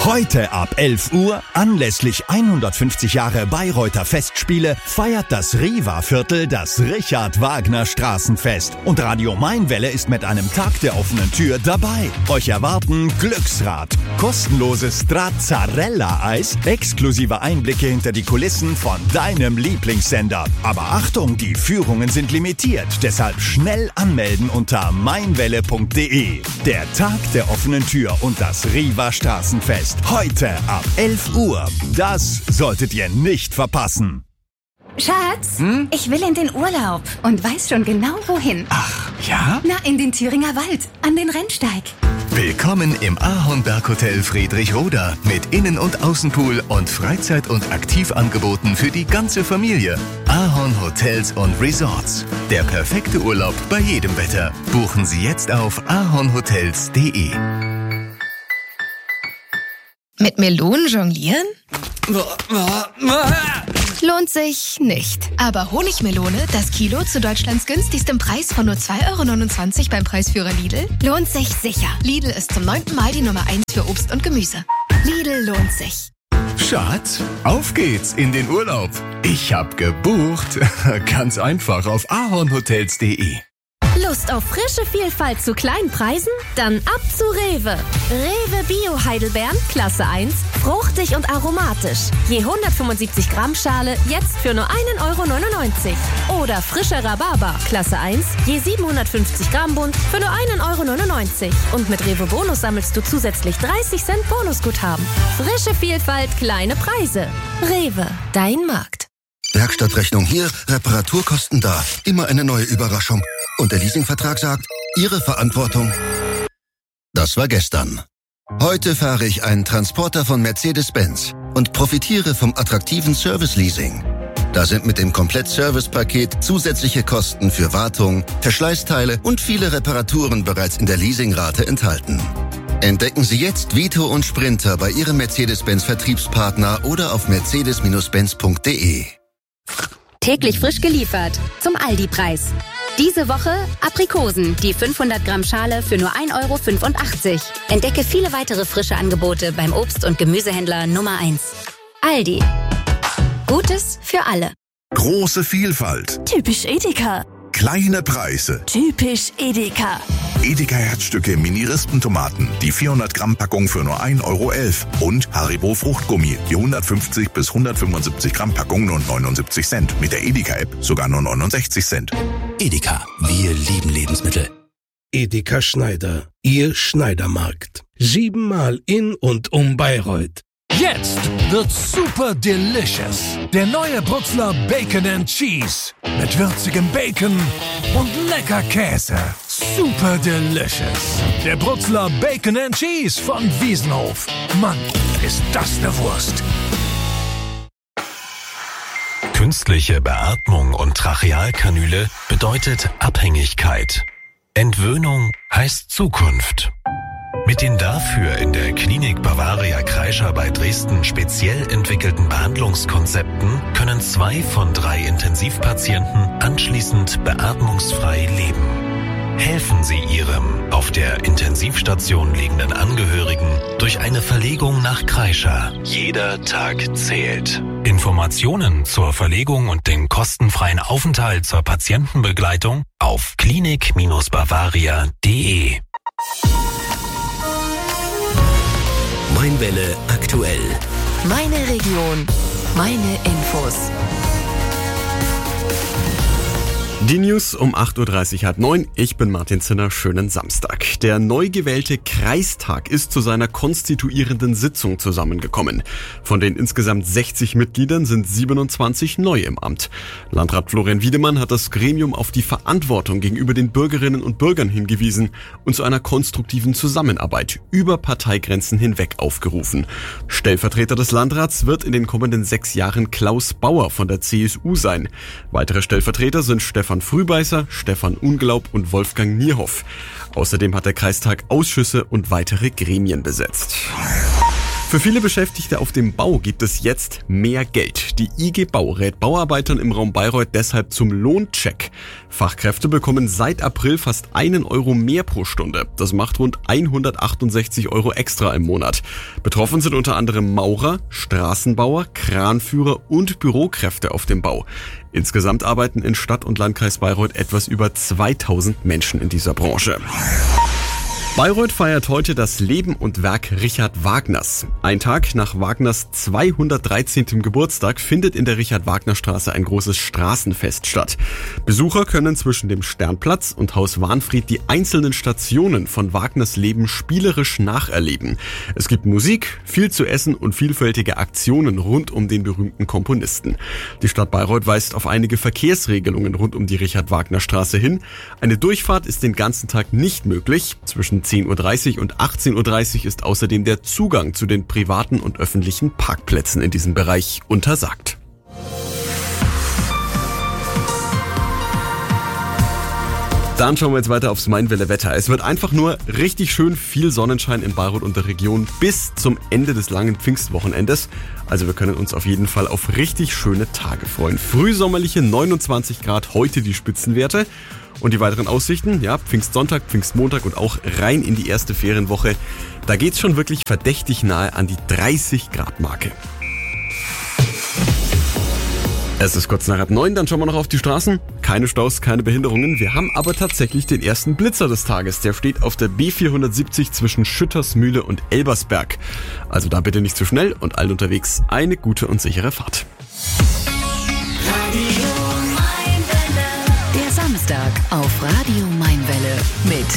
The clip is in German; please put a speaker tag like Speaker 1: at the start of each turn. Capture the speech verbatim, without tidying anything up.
Speaker 1: Heute ab elf Uhr, anlässlich hundertfünfzig Jahre Bayreuther Festspiele, feiert das Riva-Viertel das Richard-Wagner-Straßenfest. Und Radio Mainwelle ist mit einem Tag der offenen Tür dabei. Euch erwarten Glücksrad, kostenloses Stracciatella-Eis, exklusive Einblicke hinter die Kulissen von deinem Lieblingssender. Aber Achtung, die Führungen sind limitiert, deshalb schnell anmelden unter mainwelle punkt de. Der Tag der offenen Tür und das Riva-Straßenfest. Heute ab elf Uhr. Das solltet ihr nicht verpassen.
Speaker 2: Schatz,
Speaker 3: hm?
Speaker 2: ich will in den Urlaub und weiß schon genau wohin.
Speaker 3: Ach, ja?
Speaker 2: Na, in den Thüringer Wald, an den Rennsteig.
Speaker 4: Willkommen im Ahornberg-Hotel Friedrichroda mit Innen- und Außenpool und Freizeit- und Aktivangeboten für die ganze Familie. Ahorn Hotels und Resorts. Der perfekte Urlaub bei jedem Wetter. Buchen Sie jetzt auf ahornhotels punkt de.
Speaker 5: Mit Melonen jonglieren? Lohnt sich nicht. Aber Honigmelone, das Kilo zu Deutschlands günstigstem Preis von nur zwei Euro neunundzwanzig beim Preisführer Lidl, lohnt sich sicher. Lidl ist zum neunten Mal die Nummer eins für Obst und Gemüse. Lidl lohnt sich.
Speaker 4: Schatz, auf geht's in den Urlaub. Ich hab gebucht. Ganz einfach auf ahornhotels punkt de.
Speaker 6: Lust auf frische Vielfalt zu kleinen Preisen? Dann ab zu Rewe. Rewe Bio Heidelbeeren, Klasse eins, fruchtig und aromatisch. Je hundertfünfundsiebzig Gramm Schale, jetzt für nur einen Euro neunundneunzig. Oder frischer Rhabarber, Klasse eins, je siebenhundertfünfzig Gramm Bund, für nur einen Euro neunundneunzig. Und mit Rewe Bonus sammelst du zusätzlich dreißig Cent Bonusguthaben. Frische Vielfalt, kleine Preise. Rewe, dein Markt.
Speaker 7: Werkstattrechnung hier, Reparaturkosten da. Immer eine neue Überraschung. Und der Leasingvertrag sagt, Ihre Verantwortung. Das war gestern. Heute fahre ich einen Transporter von Mercedes-Benz und profitiere vom attraktiven Service-Leasing. Da sind mit dem Komplett-Service-Paket zusätzliche Kosten für Wartung, Verschleißteile und viele Reparaturen bereits in der Leasingrate enthalten. Entdecken Sie jetzt Vito und Sprinter bei Ihrem Mercedes-Benz-Vertriebspartner oder auf mercedes Bindestrich benz punkt de.
Speaker 8: Täglich frisch geliefert zum Aldi-Preis. Diese Woche Aprikosen, die fünfhundert Gramm Schale für nur ein Euro fünfundachtzig. Entdecke viele weitere frische Angebote beim Obst- und Gemüsehändler Nummer eins. Aldi. Gutes für alle.
Speaker 9: Große Vielfalt.
Speaker 10: Typisch Edeka.
Speaker 9: Kleine Preise.
Speaker 10: Typisch Edeka.
Speaker 9: Edeka Herzstücke Mini-Rispentomaten, die vierhundert Gramm Packung für nur ein Euro elf. Und Haribo Fruchtgummi, die hundertfünfzig bis hundertfünfundsiebzig Gramm Packung nur neunundsiebzig Cent. Mit der Edeka-App sogar nur neunundsechzig Cent.
Speaker 11: Edeka, wir lieben Lebensmittel.
Speaker 12: Edeka Schneider, Ihr Schneidermarkt. Siebenmal in und um Bayreuth.
Speaker 13: Jetzt wird super delicious. Der neue Brutzler Bacon and Cheese. Mit würzigem Bacon und lecker Käse. Super delicious. Der Brutzler Bacon and Cheese von Wiesenhof. Mann, ist das eine Wurst.
Speaker 14: Künstliche Beatmung und Trachealkanüle bedeutet Abhängigkeit. Entwöhnung heißt Zukunft. Mit den dafür in der Klinik Bavaria Kreischer bei Dresden speziell entwickelten Behandlungskonzepten können zwei von drei Intensivpatienten anschließend beatmungsfrei leben. Helfen Sie Ihrem auf der Intensivstation liegenden Angehörigen durch eine Verlegung nach Kreischer. Jeder Tag zählt. Informationen zur Verlegung und den kostenfreien Aufenthalt zur Patientenbegleitung auf klinik Bindestrich bavaria punkt de.
Speaker 11: Mainwelle aktuell.
Speaker 5: Meine Region, meine Infos.
Speaker 15: Die News um acht Uhr dreißig, halb neun. Ich bin Martin Zinner. Schönen Samstag. Der neu gewählte Kreistag ist zu seiner konstituierenden Sitzung zusammengekommen. Von den insgesamt sechzig Mitgliedern sind siebenundzwanzig neu im Amt. Landrat Florian Wiedemann hat das Gremium auf die Verantwortung gegenüber den Bürgerinnen und Bürgern hingewiesen und zu einer konstruktiven Zusammenarbeit über Parteigrenzen hinweg aufgerufen. Stellvertreter des Landrats wird in den kommenden sechs Jahren Klaus Bauer von der C S U sein. Weitere Stellvertreter sind Stefan Frühbeißer, Stefan Unglaub und Wolfgang Nierhoff. Außerdem hat der Kreistag Ausschüsse und weitere Gremien besetzt. Für viele Beschäftigte auf dem Bau gibt es jetzt mehr Geld. Die I G Bau rät Bauarbeitern im Raum Bayreuth deshalb zum Lohncheck. Fachkräfte bekommen seit April fast einen Euro mehr pro Stunde. Das macht rund hundertachtundsechzig Euro extra im Monat. Betroffen sind unter anderem Maurer, Straßenbauer, Kranführer und Bürokräfte auf dem Bau. Insgesamt arbeiten in Stadt und Landkreis Bayreuth etwas über zweitausend Menschen in dieser Branche. Bayreuth feiert heute das Leben und Werk Richard Wagners. Ein Tag nach Wagners zweihundertdreizehnten Geburtstag findet in der Richard-Wagner-Straße ein großes Straßenfest statt. Besucher können zwischen dem Sternplatz und Haus Wahnfried die einzelnen Stationen von Wagners Leben spielerisch nacherleben. Es gibt Musik, viel zu essen und vielfältige Aktionen rund um den berühmten Komponisten. Die Stadt Bayreuth weist auf einige Verkehrsregelungen rund um die Richard-Wagner-Straße hin. Eine Durchfahrt ist den ganzen Tag nicht möglich. Zwischen zehn Uhr dreißig und achtzehn Uhr dreißig ist außerdem der Zugang zu den privaten und öffentlichen Parkplätzen in diesem Bereich untersagt. Dann schauen wir jetzt weiter aufs Mainwelle-Wetter. Es wird einfach nur richtig schön viel Sonnenschein in Bayreuth und der Region bis zum Ende des langen Pfingstwochenendes. Also wir können uns auf jeden Fall auf richtig schöne Tage freuen. Frühsommerliche neunundzwanzig Grad, heute die Spitzenwerte. Und die weiteren Aussichten, ja, Pfingstsonntag, Pfingstmontag und auch rein in die erste Ferienwoche, da geht's schon wirklich verdächtig nahe an die dreißig Grad Marke. Es ist kurz nach halb neun, dann schauen wir noch auf die Straßen. Keine Staus, keine Behinderungen. Wir haben aber tatsächlich den ersten Blitzer des Tages. Der steht auf der B vierhundertsiebzig zwischen Schüttersmühle und Elbersberg. Also da bitte nicht zu schnell und allen unterwegs eine gute und sichere Fahrt.
Speaker 3: Der Samstag auf Radio Mainwelle mit